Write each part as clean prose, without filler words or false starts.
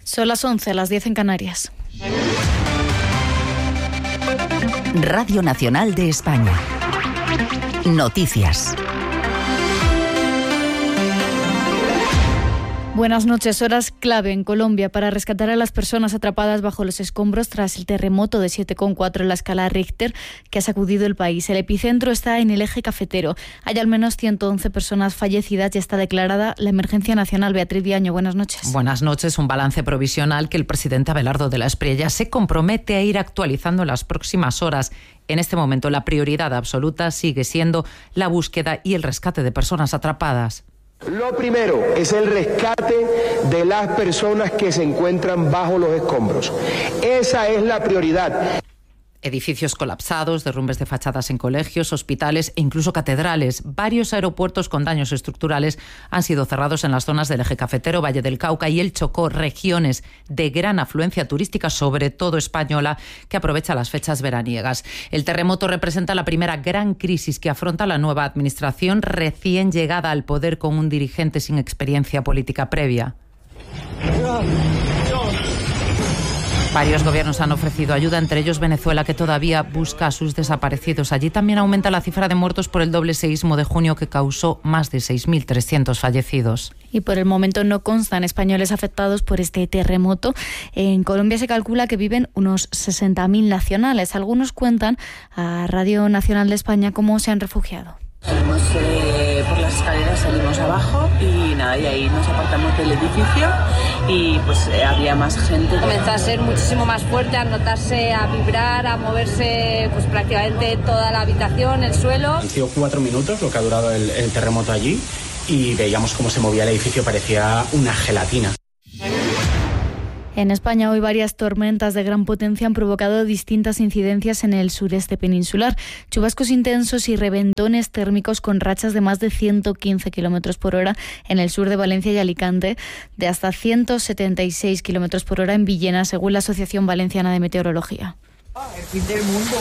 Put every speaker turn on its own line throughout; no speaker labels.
Son las 11, las 10 en Canarias.
Radio Nacional de España. Noticias.
Buenas noches. Horas clave en Colombia para rescatar a las personas atrapadas bajo los escombros tras el terremoto de 7,4 en la escala Richter que ha sacudido el país. El epicentro está en el eje cafetero. Hay al menos 111 personas fallecidas y está declarada la emergencia nacional. Beatriz Viaño, buenas noches.
Buenas noches. Un balance provisional que el presidente Abelardo de la Espriella se compromete a ir actualizando en las próximas horas. En este momento, la prioridad absoluta sigue siendo la búsqueda y el rescate de personas atrapadas.
Lo primero es el rescate de las personas que se encuentran bajo los escombros. Esa es la prioridad.
Edificios colapsados, derrumbes de fachadas en colegios, hospitales e incluso catedrales. Varios aeropuertos con daños estructurales han sido cerrados en las zonas del eje cafetero, Valle del Cauca y el Chocó, regiones de gran afluencia turística, sobre todo española, que aprovecha las fechas veraniegas. El terremoto representa la primera gran crisis que afronta la nueva administración recién llegada al poder con un dirigente sin experiencia política previa. Varios gobiernos han ofrecido ayuda, entre ellos Venezuela, que todavía busca a sus desaparecidos. Allí también aumenta la cifra de muertos por el doble seísmo de junio que causó más de 6.300 fallecidos.
Y por el momento no constan españoles afectados por este terremoto. En Colombia se calcula que viven unos 60.000 nacionales. Algunos cuentan a Radio Nacional de España cómo se han refugiado.
Salimos por las escaleras, salimos abajo y nada, y ahí nos apartamos del edificio y pues había más gente.
Comenzó a ser muchísimo más fuerte, a notarse, a vibrar, a moverse pues prácticamente toda la habitación, el suelo.
Han sido 4 minutos lo que ha durado el terremoto allí y veíamos cómo se movía el edificio, parecía una gelatina.
En España hoy varias tormentas de gran potencia han provocado distintas incidencias en el sureste peninsular. Chubascos intensos y reventones térmicos con rachas de más de 115 km por hora en el sur de Valencia y Alicante, de hasta 176 km por hora en Villena, según la Asociación Valenciana de Meteorología.
El fin del mundo.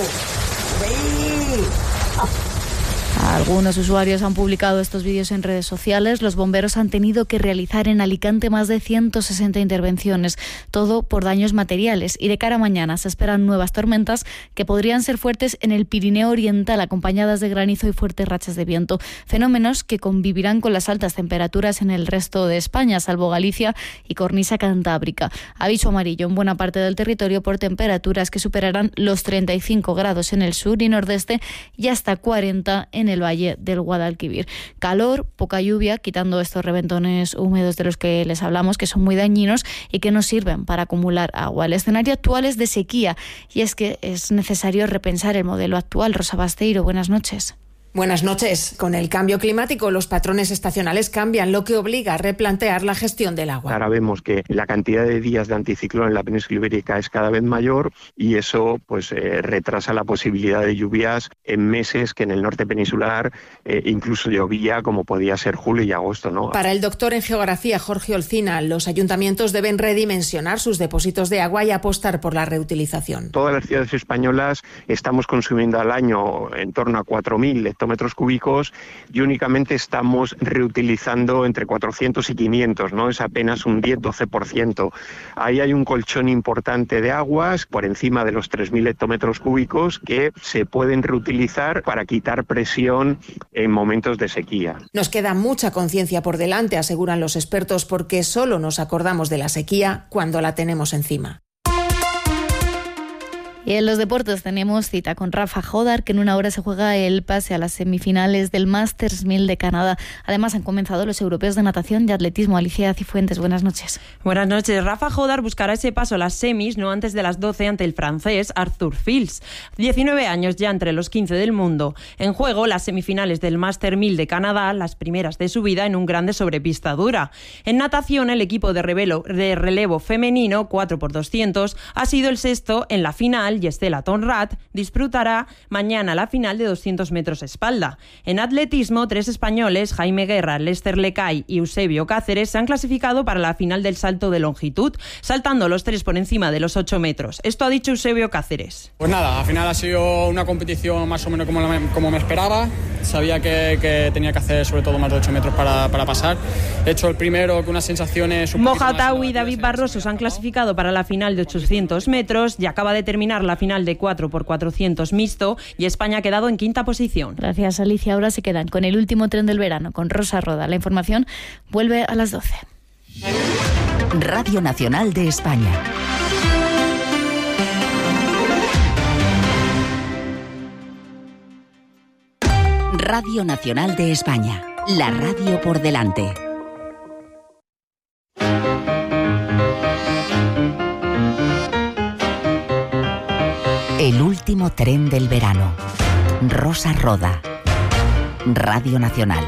Algunos usuarios han publicado estos vídeos en redes sociales. Los bomberos han tenido que realizar en Alicante más de 160 intervenciones, todo por daños materiales. Y de cara a mañana se esperan nuevas tormentas que podrían ser fuertes en el Pirineo Oriental, acompañadas de granizo y fuertes rachas de viento. Fenómenos que convivirán con las altas temperaturas en el resto de España, salvo Galicia y cornisa cantábrica. Aviso amarillo en buena parte del territorio por temperaturas que superarán los 35 grados en el sur y nordeste y hasta 40 en el valle del Guadalquivir. Calor, poca lluvia, quitando estos reventones húmedos de los que les hablamos, que son muy dañinos y que no sirven para acumular agua. El escenario actual es de sequía y es que es necesario repensar el modelo actual. Rosa Basteiro, buenas noches.
Buenas noches. Con el cambio climático, los patrones estacionales cambian, lo que obliga a replantear la gestión del agua.
Ahora vemos que la cantidad de días de anticiclón en la península ibérica es cada vez mayor y eso pues retrasa la posibilidad de lluvias en meses que en el norte peninsular incluso llovía, como podía ser julio y agosto, ¿no?
Para el doctor en geografía Jorge Olcina, los ayuntamientos deben redimensionar sus depósitos de agua y apostar por la reutilización.
Todas las ciudades españolas estamos consumiendo al año en torno a 4.000 hectómetros cúbicos y únicamente estamos reutilizando entre 400 y 500, ¿no? Es apenas un 10-12%. Ahí hay un colchón importante de aguas por encima de los 3.000 hectómetros cúbicos que se pueden reutilizar para quitar presión en momentos de sequía.
Nos queda mucha conciencia por delante, aseguran los expertos, porque solo nos acordamos de la sequía cuando la tenemos encima.
Y en los deportes tenemos cita con Rafa Jodar, que en una hora se juega el pase a las semifinales del Masters 1000 de Canadá. Además han comenzado los europeos de natación y atletismo. Alicia Cifuentes, buenas noches.
Buenas noches. Rafa Jodar buscará ese paso a las semis no antes de las 12 ante el francés Arthur Fils. 19 años ya entre los 15 del mundo. En juego las semifinales del Masters 1000 de Canadá, las primeras de su vida en un grande sobre pista dura. En natación el equipo de relevo femenino 4x200 ha sido el sexto en la final final y Estela Tonrat disfrutará mañana la final de 200 metros espalda. En atletismo, 3 españoles, Jaime Guerra, Lester Lecay y Eusebio Cáceres, se han clasificado para la final del salto de longitud, saltando los 3 por encima de los 8 metros. Esto ha dicho Eusebio Cáceres.
Pues nada, al final ha sido una competición más o menos como me esperaba. Sabía que tenía que hacer sobre todo más de 8 metros para pasar. He hecho el primero con unas sensaciones...
Mojatau y David Barroso se han clasificado para la final de 800 metros y acaba de terminar la final de 4x400 mixto y España ha quedado en quinta posición.
Gracias, Alicia. Ahora se quedan con el último tren del verano, con Rosa Roda. La información vuelve a las 12.
Radio Nacional de España. Radio Nacional de España. La radio por delante. El último tren del verano. Rosa Roda. Radio Nacional.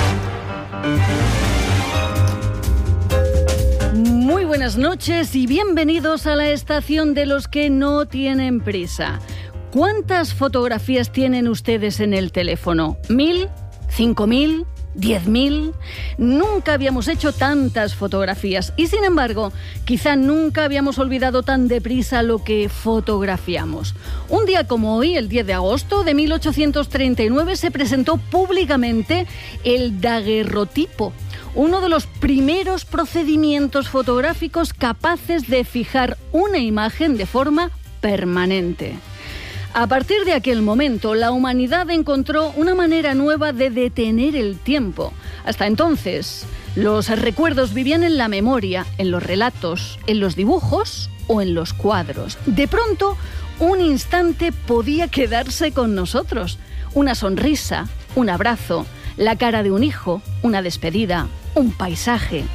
Muy buenas noches y bienvenidos a la estación de los que no tienen prisa. ¿Cuántas fotografías tienen ustedes en el teléfono? ¿1.000? ¿5.000? ¿10.000? Nunca habíamos hecho tantas fotografías y, sin embargo, quizá nunca habíamos olvidado tan deprisa lo que fotografiamos. Un día como hoy, el 10 de agosto de 1839, se presentó públicamente el daguerrotipo, uno de los primeros procedimientos fotográficos capaces de fijar una imagen de forma permanente. A partir de aquel momento, la humanidad encontró una manera nueva de detener el tiempo. Hasta entonces, los recuerdos vivían en la memoria, en los relatos, en los dibujos o en los cuadros. De pronto, un instante podía quedarse con nosotros. Una sonrisa, un abrazo, la cara de un hijo, una despedida, un paisaje.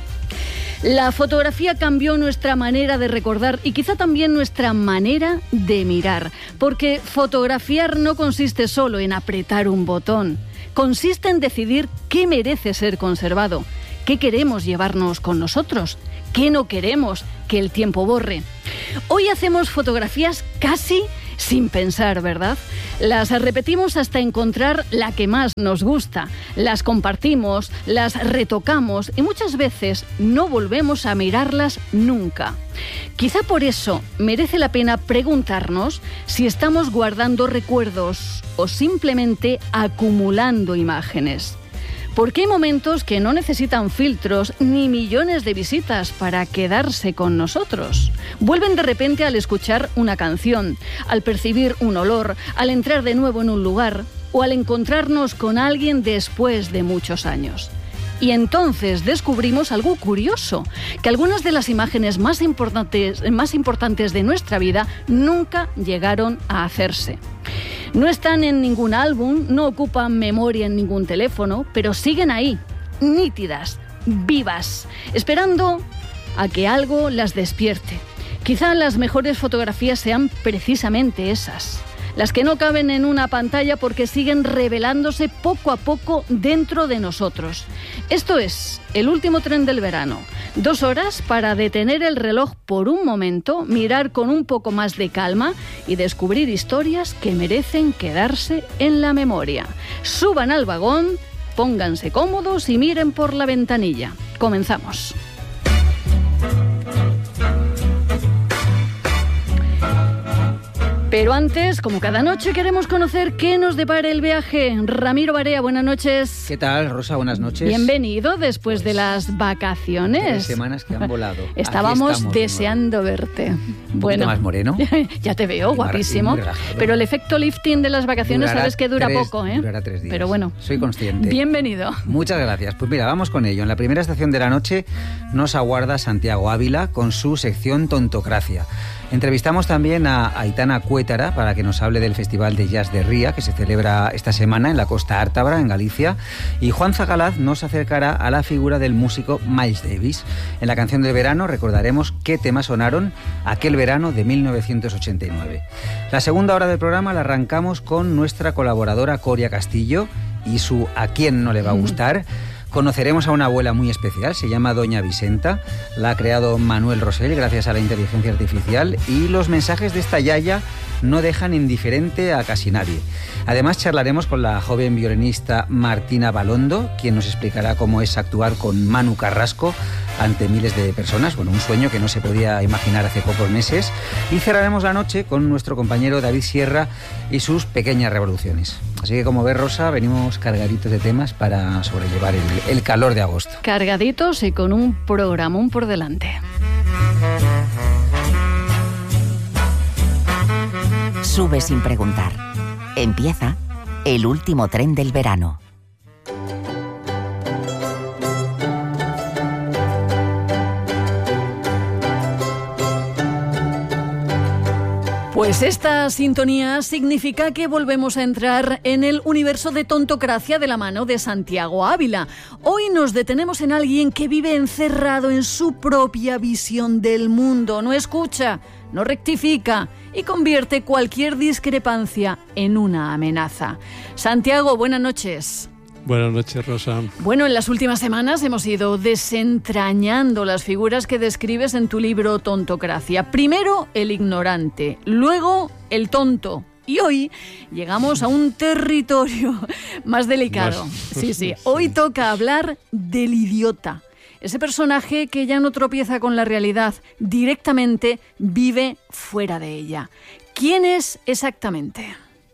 La fotografía cambió nuestra manera de recordar y quizá también nuestra manera de mirar, porque fotografiar no consiste solo en apretar un botón, consiste en decidir qué merece ser conservado, qué queremos llevarnos con nosotros, qué no queremos que el tiempo borre. Hoy hacemos fotografías casi sin pensar, ¿verdad? Las repetimos hasta encontrar la que más nos gusta, las compartimos, las retocamos y muchas veces no volvemos a mirarlas nunca. Quizá por eso merece la pena preguntarnos si estamos guardando recuerdos o simplemente acumulando imágenes. Porque hay momentos que no necesitan filtros ni millones de visitas para quedarse con nosotros. Vuelven de repente al escuchar una canción, al percibir un olor, al entrar de nuevo en un lugar o al encontrarnos con alguien después de muchos años. Y entonces descubrimos algo curioso, que algunas de las imágenes más importantes de nuestra vida nunca llegaron a hacerse. No están en ningún álbum, no ocupan memoria en ningún teléfono, pero siguen ahí, nítidas, vivas, esperando a que algo las despierte. Quizá las mejores fotografías sean precisamente esas, las que no caben en una pantalla porque siguen revelándose poco a poco dentro de nosotros. Esto es el último tren del verano. 2 horas para detener el reloj por un momento, mirar con un poco más de calma y descubrir historias que merecen quedarse en la memoria. Suban al vagón, pónganse cómodos y miren por la ventanilla. Comenzamos. Pero antes, como cada noche, queremos conocer qué nos depara el viaje. Ramiro Barea, buenas noches.
¿Qué tal, Rosa? Buenas noches.
Bienvenido después de las vacaciones.
3 semanas que han volado.
Estábamos deseando verte.
Bueno, más moreno.
Ya te veo, guapísimo. Pero el efecto lifting de las vacaciones sabes que dura poco, ¿eh?
Durará 3 días.
Pero bueno.
Soy consciente.
Bienvenido.
Muchas gracias. Pues mira, vamos con ello. En la primera estación de la noche nos aguarda Santiago Ávila con su sección Tontocracia. Entrevistamos también a Aitana Cuétara para que nos hable del Festival de Jazz de Ría, que se celebra esta semana en la Costa Ártabra, en Galicia. Y Juan Zagalaz nos acercará a la figura del músico Miles Davis. En la canción del verano recordaremos qué temas sonaron aquel verano de 1989. La segunda hora del programa la arrancamos con nuestra colaboradora Coria Castillo y su ¿A quién no le va a gustar?, Conoceremos a una abuela muy especial, se llama Doña Vicenta, la ha creado Manuel Rosell gracias a la inteligencia artificial, y los mensajes de esta yaya no dejan indiferente a casi nadie. Además, charlaremos con la joven violinista Martina Balondo, quien nos explicará cómo es actuar con Manu Carrasco ante miles de personas. Bueno, un sueño que no se podía imaginar hace pocos meses. Y cerraremos la noche con nuestro compañero David Sierra y sus pequeñas revoluciones. Así que, como ves, Rosa, venimos cargaditos de temas para sobrellevar el calor de agosto.
Cargaditos y con un programón por delante.
Sube sin preguntar. Empieza el último tren del verano.
Pues esta sintonía significa que volvemos a entrar en el universo de Tontocracia de la mano de Santiago Ávila. Hoy nos detenemos en alguien que vive encerrado en su propia visión del mundo. No escucha, no rectifica y convierte cualquier discrepancia en una amenaza. Santiago, buenas noches.
Buenas noches, Rosa.
Bueno, en las últimas semanas hemos ido desentrañando las figuras que describes en tu libro Tontocracia. Primero, el ignorante, luego, el tonto. Y hoy llegamos a un territorio más delicado. Sí. Hoy toca hablar del idiota. Ese personaje que ya no tropieza con la realidad, directamente vive fuera de ella. ¿Quién es exactamente?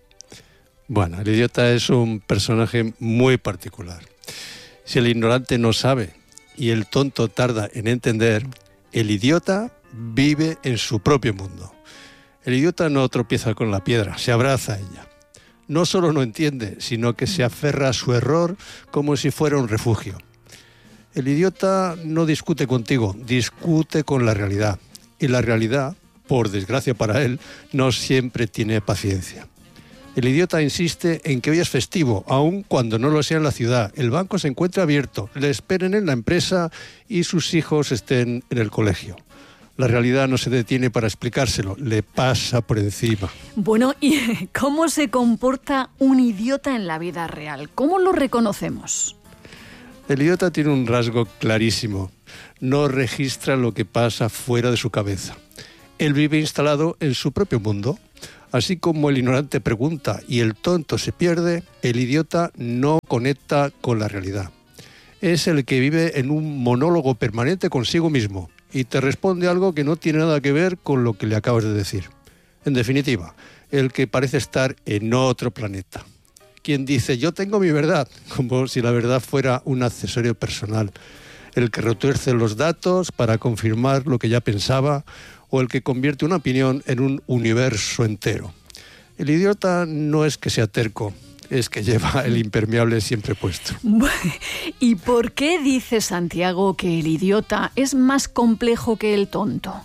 Bueno, el idiota es un personaje muy particular. Si el ignorante no sabe y el tonto tarda en entender, el idiota vive en su propio mundo. El idiota no tropieza con la piedra, se abraza a ella. No solo no entiende, sino que se aferra a su error como si fuera un refugio. El idiota no discute contigo, discute con la realidad. Y la realidad, por desgracia para él, no siempre tiene paciencia. El idiota insiste en que hoy es festivo, aun cuando no lo sea en la ciudad. El banco se encuentra abierto, le esperen en la empresa y sus hijos estén en el colegio. La realidad no se detiene para explicárselo, le pasa por encima.
Bueno, ¿y cómo se comporta un idiota en la vida real? ¿Cómo lo reconocemos?
El idiota tiene un rasgo clarísimo. No registra lo que pasa fuera de su cabeza. Él vive instalado en su propio mundo. Así como el ignorante pregunta y el tonto se pierde, el idiota no conecta con la realidad. Es el que vive en un monólogo permanente consigo mismo y te responde algo que no tiene nada que ver con lo que le acabas de decir. En definitiva, el que parece estar en otro planeta. Quien dice, yo tengo mi verdad, como si la verdad fuera un accesorio personal. El que retuerce los datos para confirmar lo que ya pensaba, o el que convierte una opinión en un universo entero. El idiota no es que sea terco, es que lleva el impermeable siempre puesto.
¿Y por qué dice Santiago que el idiota es más complejo que el tonto?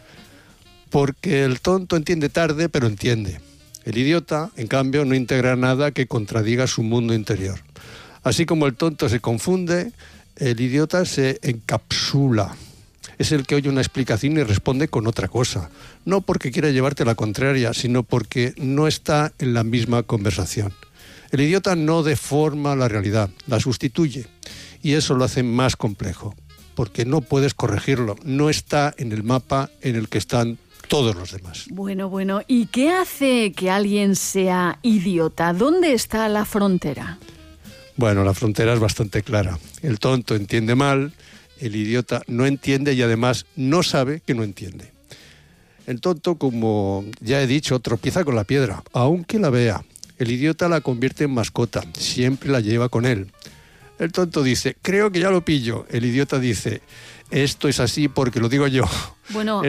Porque el tonto entiende tarde, pero entiende. El idiota, en cambio, no integra nada que contradiga su mundo interior. Así como el tonto se confunde, el idiota se encapsula. Es el que oye una explicación y responde con otra cosa. No porque quiera llevarte la contraria, sino porque no está en la misma conversación. El idiota no deforma la realidad, la sustituye. Y eso lo hace más complejo, porque no puedes corregirlo. No está en el mapa en el que están todos los demás.
Bueno, ¿y qué hace que alguien sea idiota? ¿Dónde está la frontera?
Bueno, la frontera es bastante clara. El tonto entiende mal, el idiota no entiende y además no sabe que no entiende. El tonto, como ya he dicho, tropieza con la piedra, aunque la vea. El idiota la convierte en mascota, siempre la lleva con él. El tonto dice, creo que ya lo pillo. El idiota dice, esto es así porque lo digo yo.
Bueno,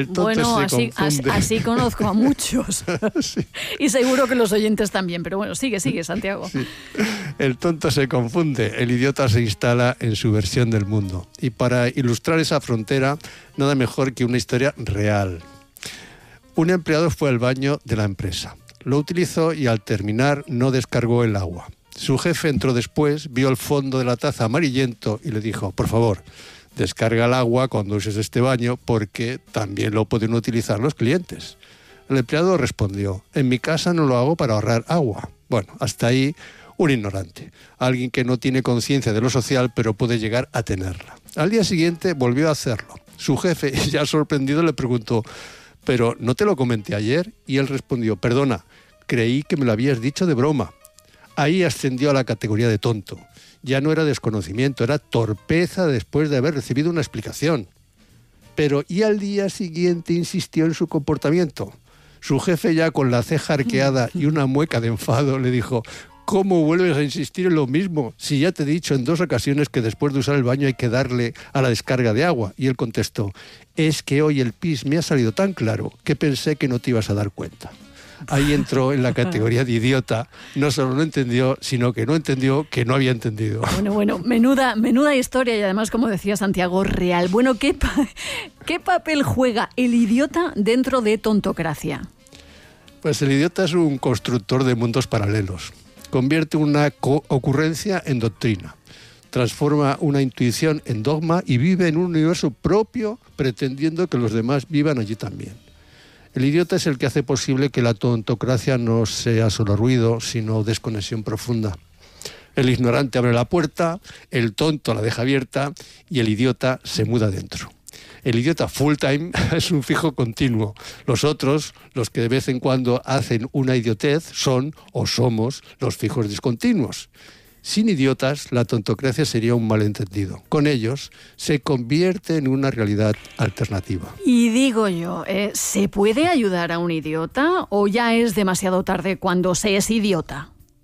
así conozco a muchos. Sí. Y seguro que los oyentes también, pero bueno, sigue, Santiago.
Sí. El tonto se confunde, el idiota se instala en su versión del mundo. Y para ilustrar esa frontera, nada mejor que una historia real. Un empleado fue al baño de la empresa. Lo utilizó y al terminar no descargó el agua. Su jefe entró después, vio el fondo de la taza amarillento y le dijo, por favor, descarga el agua cuando uses este baño porque también lo pueden utilizar los clientes. El empleado respondió, en mi casa no lo hago para ahorrar agua. Bueno, hasta ahí Un ignorante, alguien que no tiene conciencia de lo social, pero puede llegar a tenerla. Al día siguiente volvió a hacerlo. Su jefe, ya sorprendido, le preguntó: ¿pero no te lo comenté ayer? Y él respondió: perdona, creí que me lo habías dicho de broma. Ahí ascendió a la categoría de tonto. Ya no era desconocimiento, era torpeza después de haber recibido una explicación. Pero y al día siguiente insistió en su comportamiento. Su jefe, ya con la ceja arqueada y una mueca de enfado, le dijo: ¿cómo vuelves a insistir en lo mismo? Si ya te he dicho en 2 ocasiones que después de usar el baño hay que darle a la descarga de agua. Y él contestó: es que hoy el pis me ha salido tan claro que pensé que no te ibas a dar cuenta. Ahí entró en la categoría de idiota. No solo no entendió, sino que no entendió que no había entendido.
Bueno, menuda historia, y además, como decía Santiago, real. Bueno, ¿qué papel juega el idiota dentro de Tontocracia?
Pues el idiota es un constructor de mundos paralelos. Convierte una ocurrencia en doctrina. Transforma una intuición en dogma y vive en un universo propio, pretendiendo que los demás vivan allí también. El idiota es el que hace posible que la tontocracia no sea solo ruido, sino desconexión profunda. El ignorante abre la puerta, el tonto la deja abierta y el idiota se muda dentro. El idiota full time es un fijo continuo. Los otros, los que de vez en cuando hacen una idiotez, son o somos los fijos discontinuos. Sin idiotas, la tontocracia sería un malentendido. Con ellos, se convierte en una realidad alternativa.
Y digo yo, ¿se puede ayudar a un idiota o ya es demasiado tarde cuando se es idiota?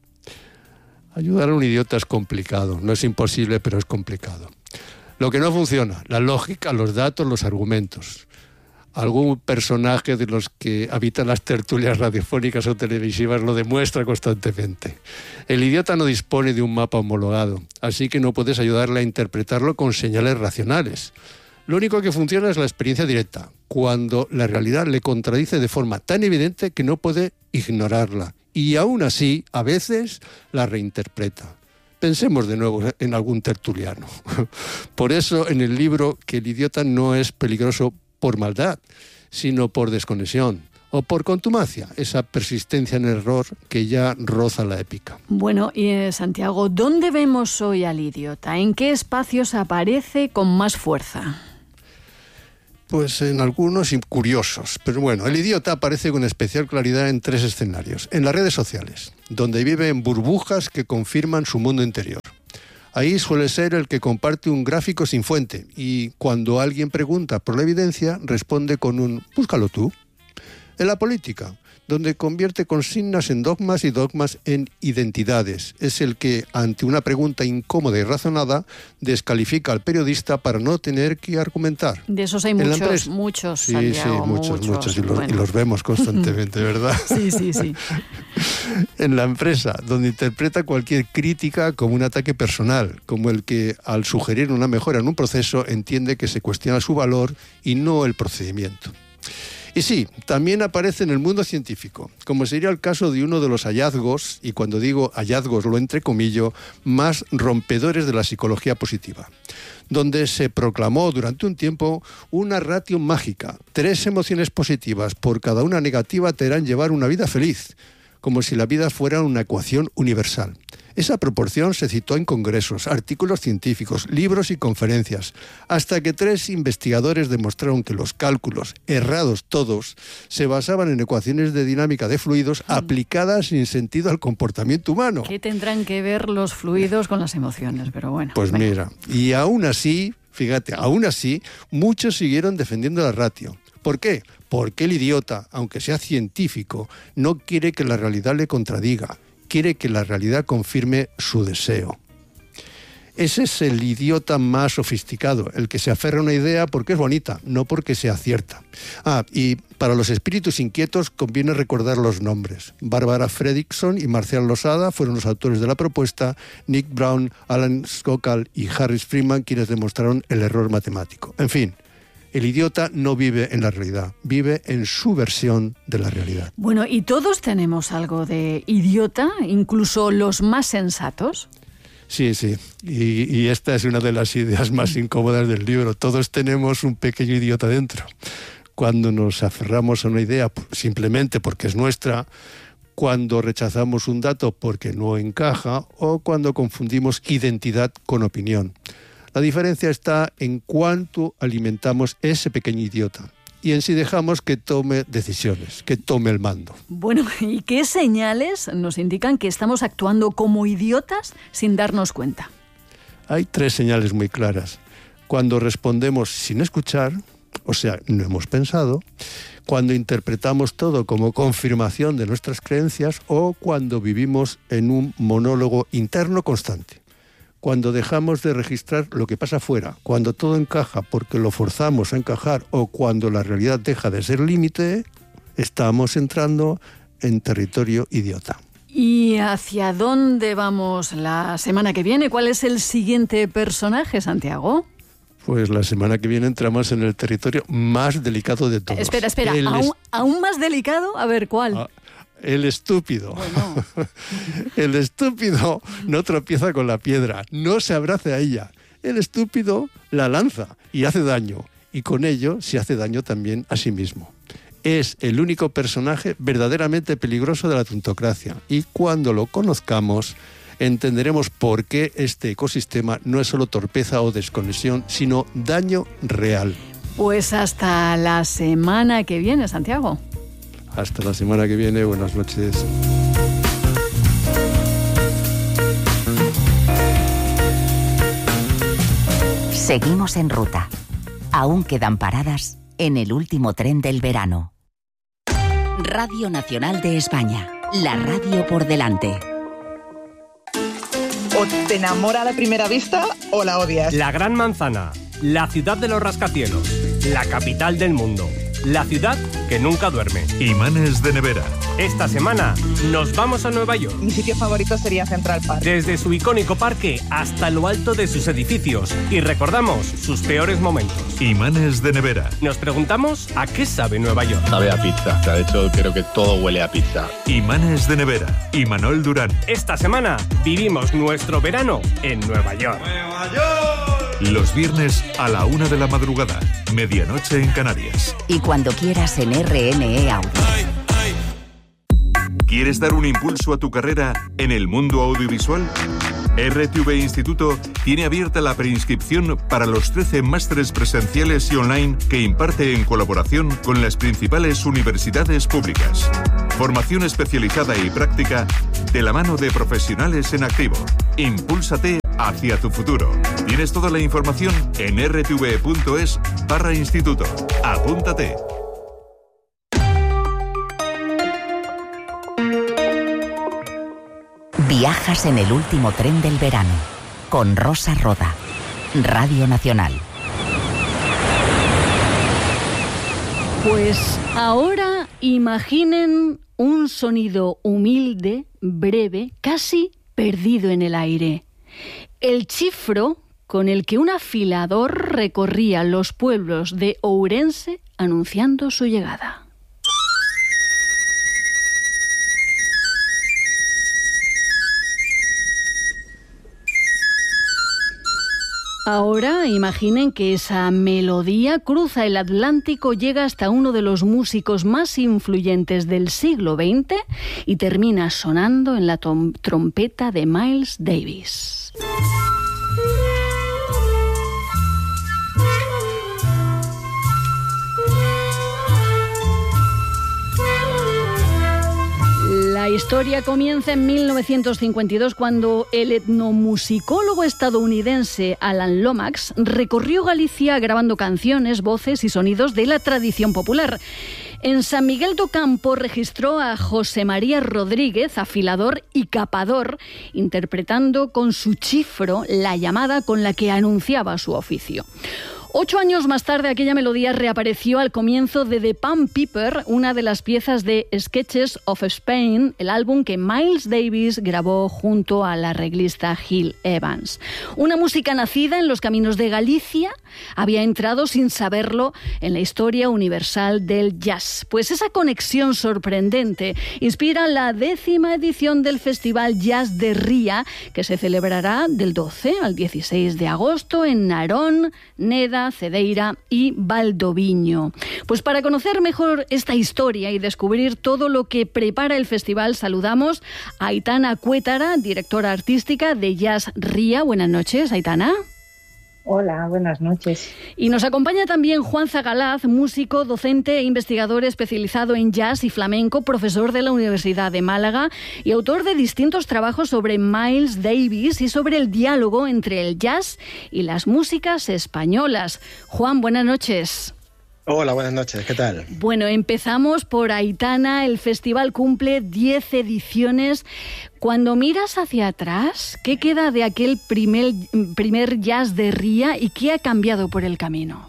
Ayudar a un idiota es complicado. No es imposible, pero es complicado. Lo que no funciona, la lógica, los datos, los argumentos. Algún personaje de los que habitan las tertulias radiofónicas o televisivas lo demuestra constantemente. El idiota no dispone de un mapa homologado, así que no puedes ayudarle a interpretarlo con señales racionales. Lo único que funciona es la experiencia directa, cuando la realidad le contradice de forma tan evidente que no puede ignorarla. Y aún así, a veces, la reinterpreta. Pensemos de nuevo en algún tertuliano. Por eso, en el libro, que el idiota no es peligroso por maldad, sino por desconexión o por contumacia, esa persistencia en el error que ya roza la épica.
Bueno, y Santiago, ¿dónde vemos hoy al idiota? ¿En qué espacios aparece con más fuerza?
Pues en algunos curiosos, pero bueno, el idiota aparece con especial claridad en 3 escenarios. En las redes sociales, donde vive en burbujas que confirman su mundo interior. Ahí suele ser el que comparte un gráfico sin fuente y cuando alguien pregunta por la evidencia, responde con un «búscalo tú». En la política, donde convierte consignas en dogmas y dogmas en identidades. Es el que, ante una pregunta incómoda y razonada, descalifica al periodista para no tener que argumentar.
De esos hay muchos,
sí,
Santiago,
sí, muchos, y los vemos constantemente, ¿verdad?
Sí.
En la empresa, donde interpreta cualquier crítica como un ataque personal, como el que, al sugerir una mejora en un proceso, entiende que se cuestiona su valor y no el procedimiento. Y sí, también aparece en el mundo científico, como sería el caso de uno de los hallazgos, y cuando digo hallazgos lo entrecomillo, más rompedores de la psicología positiva, donde se proclamó durante un tiempo una ratio mágica. 3 emociones positivas por cada una negativa te harán llevar una vida feliz, como si la vida fuera una ecuación universal. Esa proporción se citó en congresos, artículos científicos, libros y conferencias, hasta que 3 investigadores demostraron que los cálculos, errados todos, se basaban en ecuaciones de dinámica de fluidos aplicadas sin sentido al comportamiento humano.
¿Qué tendrán que ver los fluidos con las emociones? Pero bueno.
Pues mira, y aún así, fíjate, muchos siguieron defendiendo la ratio. ¿Por qué? Porque el idiota, aunque sea científico, no quiere que la realidad le contradiga. Quiere que la realidad confirme su deseo. Ese es el idiota más sofisticado, el que se aferra a una idea porque es bonita, no porque sea cierta. Y para los espíritus inquietos conviene recordar los nombres. Bárbara Fredrickson y Marcial Losada fueron los autores de la propuesta, Nick Brown, Alan Sokal y Harris Freeman quienes demostraron el error matemático. En fin, el idiota no vive en la realidad, vive en su versión de la realidad.
Bueno, ¿y todos tenemos algo de idiota, incluso los más sensatos?
Sí, y esta es una de las ideas más incómodas del libro. Todos tenemos un pequeño idiota dentro. Cuando nos aferramos a una idea simplemente porque es nuestra, cuando rechazamos un dato porque no encaja o cuando confundimos identidad con opinión. La diferencia está en cuánto alimentamos ese pequeño idiota y en si dejamos que tome decisiones, que tome el mando.
Bueno, ¿y qué señales nos indican que estamos actuando como idiotas sin darnos cuenta?
Hay 3 señales muy claras. Cuando respondemos sin escuchar, o sea, no hemos pensado, cuando interpretamos todo como confirmación de nuestras creencias o cuando vivimos en un monólogo interno constante. Cuando dejamos de registrar lo que pasa afuera, cuando todo encaja porque lo forzamos a encajar o cuando la realidad deja de ser límite, estamos entrando en territorio idiota.
¿Y hacia dónde vamos la semana que viene? ¿Cuál es el siguiente personaje, Santiago?
Pues la semana que viene entramos en el territorio más delicado de todos.
Espera, ¿aún más delicado? A ver, ¿cuál?
El estúpido.
Bueno.
El estúpido no tropieza con la piedra, no se abraza a ella. El estúpido la lanza y hace daño, y con ello se hace daño también a sí mismo. Es el único personaje verdaderamente peligroso de la tontocracia, y cuando lo conozcamos entenderemos por qué este ecosistema no es solo torpeza o desconexión, sino daño real.
Pues hasta la semana que viene, Santiago.
Hasta la semana que viene, buenas noches.
Seguimos en ruta. Aún quedan paradas en el último tren del verano. Radio Nacional de España, la radio por delante.
O te enamora a la primera vista o la odias.
La Gran Manzana, la ciudad de los rascacielos, la capital del mundo, la ciudad que nunca duerme.
Imanes de nevera.
Esta semana nos vamos a Nueva York.
Mi sitio favorito sería Central Park.
Desde su icónico parque hasta lo alto de sus edificios y recordamos sus peores momentos.
Imanes de nevera.
Nos preguntamos a qué sabe Nueva York.
Sabe a pizza. De hecho, creo que todo huele a pizza.
Imanes de nevera. Imanol Durán.
Esta semana vivimos nuestro verano en Nueva York.
¡Nueva York! Los viernes a la 1 de la madrugada, medianoche en Canarias.
Y cuando quieras en RNE Audio.
¿Quieres dar un impulso a tu carrera en el mundo audiovisual? RTV Instituto tiene abierta la preinscripción para los 13 másteres presenciales y online que imparte en colaboración con las principales universidades públicas. Formación especializada y práctica de la mano de profesionales en activo. Impúlsate hacia tu futuro. Tienes toda la información en rtve.es/instituto. Apúntate.
Viajas en el último tren del verano con Rosa Roda, Radio Nacional.
Pues ahora imaginen un sonido humilde, breve, casi perdido en el aire. El chifro con el que un afilador recorría los pueblos de Ourense anunciando su llegada. Ahora imaginen que esa melodía cruza el Atlántico, llega hasta uno de los músicos más influyentes del siglo XX y termina sonando en la trompeta de Miles Davis. La historia comienza en 1952 cuando el etnomusicólogo estadounidense Alan Lomax recorrió Galicia grabando canciones, voces y sonidos de la tradición popular. En San Miguel do Campo registró a José María Rodríguez, afilador y capador, interpretando con su chifro la llamada con la que anunciaba su oficio. 8 años más tarde, aquella melodía reapareció al comienzo de The Pan Piper, una de las piezas de Sketches of Spain, el álbum que Miles Davis grabó junto al arreglista Gil Evans. Una música nacida en los caminos de Galicia, había entrado sin saberlo en la historia universal del jazz. Pues esa conexión sorprendente inspira la 10ª edición del Festival Jazz de Ría, que se celebrará del 12 al 16 de agosto en Narón, Neda, Cedeira, Cedeira y Valdoviño. Pues para conocer mejor esta historia y descubrir todo lo que prepara el festival, saludamos a Aitana Cuétara, directora artística de Jazz Ría. Buenas noches, Aitana.
Hola, buenas noches.
Y nos acompaña también Juan Zagalaz, músico, docente e investigador especializado en jazz y flamenco, profesor de la Universidad de Málaga y autor de distintos trabajos sobre Miles Davis y sobre el diálogo entre el jazz y las músicas españolas. Juan, buenas noches.
Hola, buenas noches, ¿qué tal?
Bueno, empezamos por Aitana. El festival cumple 10 ediciones. Cuando miras hacia atrás, ¿qué queda de aquel primer Jazz de Ría y qué ha cambiado por el camino?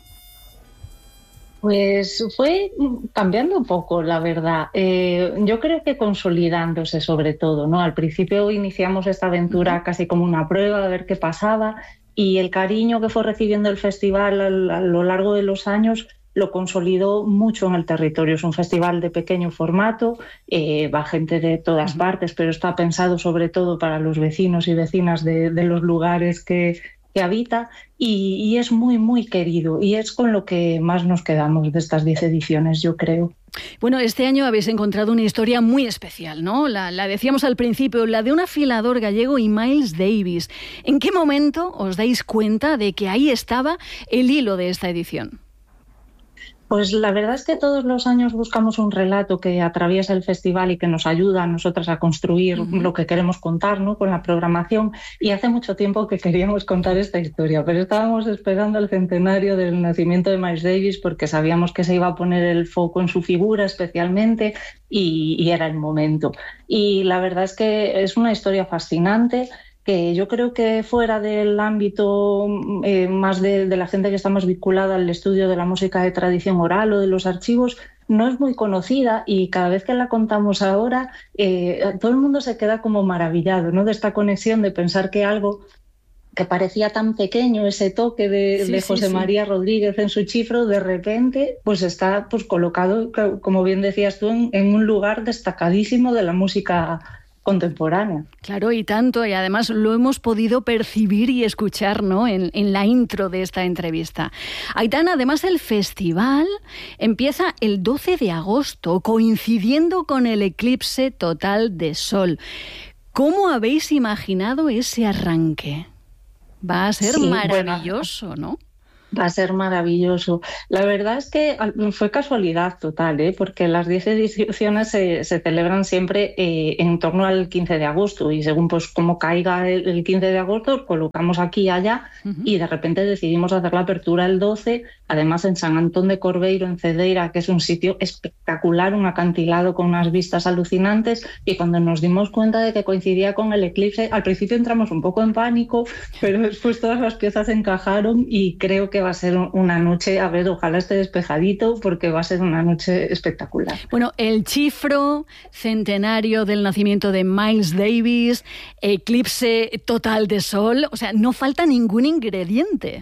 Pues fue cambiando un poco, la verdad. Yo creo que consolidándose sobre todo, ¿no? Al principio iniciamos esta aventura casi como una prueba de ver qué pasaba, y el cariño que fue recibiendo el festival a lo largo de los años lo consolidó mucho en el territorio. Es un festival de pequeño formato, va gente de todas partes, pero está pensado sobre todo para los vecinos y vecinas de los lugares que habita, y es muy, muy querido, y es con lo que más nos quedamos de estas 10 ediciones, yo creo.
Bueno, este año habéis encontrado una historia muy especial, ¿no? La decíamos al principio, la de un afilador gallego y Miles Davis. ¿En qué momento os dais cuenta de que ahí estaba el hilo de esta edición?
Pues la verdad es que todos los años buscamos un relato que atraviesa el festival y que nos ayuda a nosotras a construir lo que queremos contar, ¿no?, con la programación. Y hace mucho tiempo que queríamos contar esta historia, pero estábamos esperando el centenario del nacimiento de Miles Davis porque sabíamos que se iba a poner el foco en su figura especialmente, y era el momento. Y la verdad es que es una historia fascinante, que yo creo que fuera del ámbito más de la gente que está más vinculada al estudio de la música de tradición oral o de los archivos, no es muy conocida, y cada vez que la contamos ahora, todo el mundo se queda como maravillado, ¿no?, de esta conexión, de pensar que algo que parecía tan pequeño, ese toque de José María Rodríguez en su chifro, de repente pues está pues colocado, como bien decías tú, en un lugar destacadísimo de la música contemporánea.
Claro, y tanto, y además lo hemos podido percibir y escuchar, ¿no?, en la intro de esta entrevista. Aitana, además el festival empieza el 12 de agosto, coincidiendo con el eclipse total de sol. ¿Cómo habéis imaginado ese arranque? Va a ser maravilloso, ¿no?
Va a ser maravilloso. La verdad es que fue casualidad total, porque las 10 ediciones se celebran siempre en torno al 15 de agosto, y según pues cómo caiga el 15 de agosto, colocamos aquí y allá, y de repente decidimos hacer la apertura el 12, además en San Antón de Corbeiro, en Cedeira, que es un sitio espectacular, un acantilado con unas vistas alucinantes, y cuando nos dimos cuenta de que coincidía con el eclipse, al principio entramos un poco en pánico, pero después todas las piezas encajaron, y creo que va a ser una noche, a ver, ojalá esté despejadito, porque va a ser una noche espectacular.
Bueno, el chifro, centenario del nacimiento de Miles Davis, eclipse total de sol, o sea, no falta ningún ingrediente.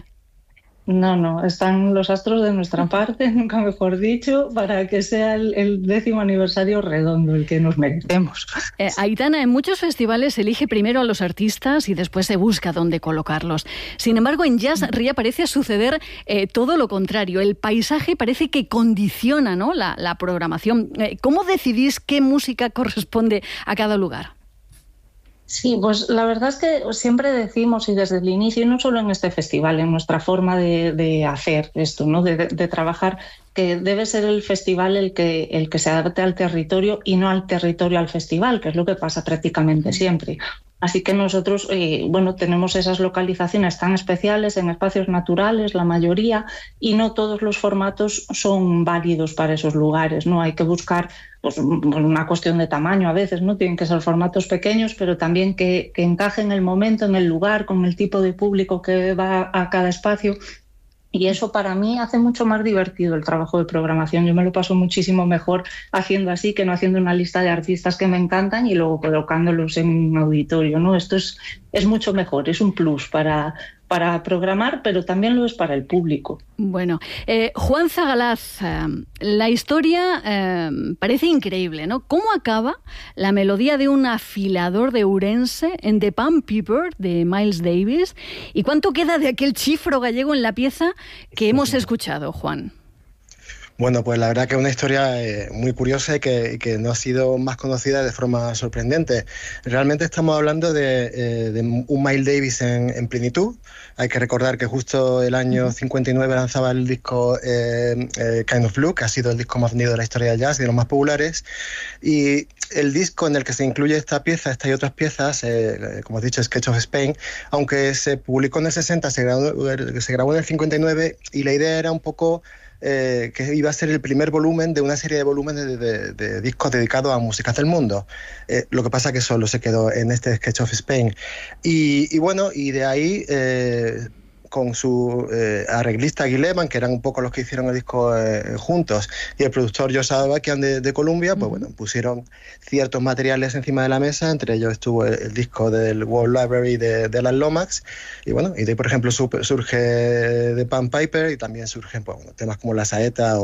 No, están los astros de nuestra parte, nunca mejor dicho, para que sea el 10º aniversario redondo, el que nos merecemos.
Aitana, en muchos festivales se elige primero a los artistas y después se busca dónde colocarlos. Sin embargo, en Jazz Ría parece suceder todo lo contrario. El paisaje parece que condiciona, ¿no?, la programación. ¿Cómo decidís qué música corresponde a cada lugar?
Sí, pues la verdad es que siempre decimos, y desde el inicio, y no solo en este festival, en nuestra forma de hacer esto, ¿no?, de trabajar, que debe ser el festival el que se adapte al territorio y no al territorio al festival, que es lo que pasa prácticamente siempre. Así que nosotros, tenemos esas localizaciones tan especiales en espacios naturales, la mayoría, y no todos los formatos son válidos para esos lugares, ¿no? Hay que buscar pues, una cuestión de tamaño a veces, ¿no? Tienen que ser formatos pequeños, pero también que encajen el momento, en el lugar, con el tipo de público que va a cada espacio. Y eso para mí hace mucho más divertido el trabajo de programación. Yo me lo paso muchísimo mejor haciendo así que no haciendo una lista de artistas que me encantan y luego colocándolos en un auditorio, ¿no? Esto es mucho mejor, es un plus para para programar, pero también lo es para el público.
Bueno, Juan Zagalaz, la historia parece increíble, ¿no? ¿Cómo acaba la melodía de un afilador de Ourense en The Pan Piper de Miles Davis? ¿Y cuánto queda de aquel chifro gallego en la pieza que hemos escuchado, Juan?
Bueno, pues la verdad que es una historia muy curiosa y que no ha sido más conocida de forma sorprendente. Realmente estamos hablando de un Miles Davis en plenitud. Hay que recordar que justo el año 59 lanzaba el disco Kind of Blue, que ha sido el disco más vendido de la historia del jazz y de los más populares. Y el disco en el que se incluye esta pieza, y otras piezas, como has dicho, Sketch of Spain, aunque se publicó en el 60, se grabó en el 59, y la idea era un poco que iba a ser el primer volumen de una serie de volúmenes de discos dedicados a músicas del mundo. Lo que pasa que solo se quedó en este Sketch of Spain. Y bueno, y de ahí, con su arreglista Guy Lehman, que eran un poco los que hicieron el disco juntos, y el productor Josh Abakian de Columbia, pues bueno, pusieron ciertos materiales encima de la mesa. Entre ellos estuvo el disco del World Library de Alan Lomax, y bueno, y de ahí, por ejemplo, surge The Pan Piper, y también surgen, pues, bueno, temas como La Saeta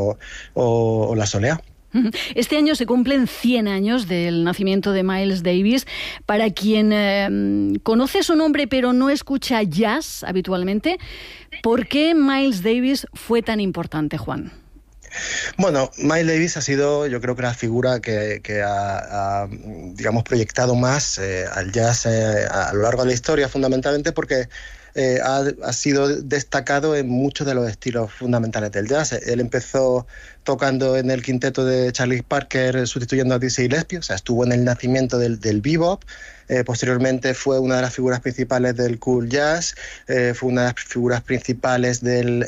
o La Soleá.
Este año se cumplen 100 años del nacimiento de Miles Davis. Para quien conoce su nombre pero no escucha jazz habitualmente, ¿por qué Miles Davis fue tan importante, Juan?
Bueno, Miles Davis ha sido, yo creo que la figura que ha digamos, proyectado más al jazz a lo largo de la historia, fundamentalmente porque ha sido destacado en muchos de los estilos fundamentales del jazz. Él empezó tocando en el quinteto de Charlie Parker, sustituyendo a Dizzy Gillespie, o sea, estuvo en el nacimiento del bebop. Posteriormente fue una de las figuras principales del cool jazz, fue una de las figuras principales del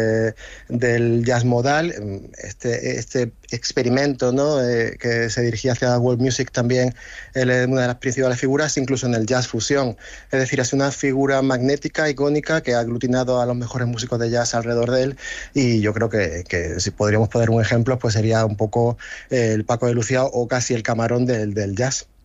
jazz modal. Este experimento, ¿no? Que se dirigía hacia world music, también él es una de las principales figuras, incluso en el jazz fusión. Es decir, es una figura magnética, icónica, que ha aglutinado a los mejores músicos de jazz alrededor de él, y yo creo que si podríamos poner un ejemplo, pues sería un poco el Paco de Lucía o casi el Camarón del jazz.